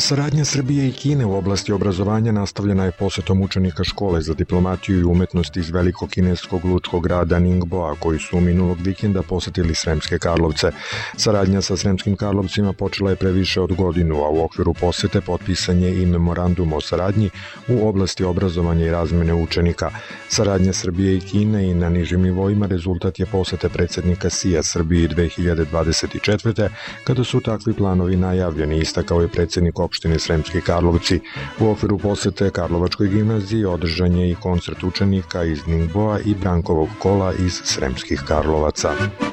Saradnja Srbije i Kine u oblasti obrazovanja nastavljena je posetom učenika škole za diplomatiju i umetnosti iz velikog kineskog lučkog grada Ningboa, koji su minulog vikenda posetili Sremske Karlovce. Saradnja sa Sremskim Karlovcima počela je pre više od godinu, a u okviru posete potpisan je i memorandum o saradnji u oblasti obrazovanja i razmene učenika. Saradnja Srbije i Kine i na nižim nivoima rezultat je posete predsednika Sija Srbiji 2024. kada su takvi planovi najavljeni, istakao je predsednik opštine Sremski Karlovci. U okviru posete Karlovačkoj gimnaziji održan je i koncert učenika iz Ningboa i Brankovog kola iz Sremskih Karlovaca.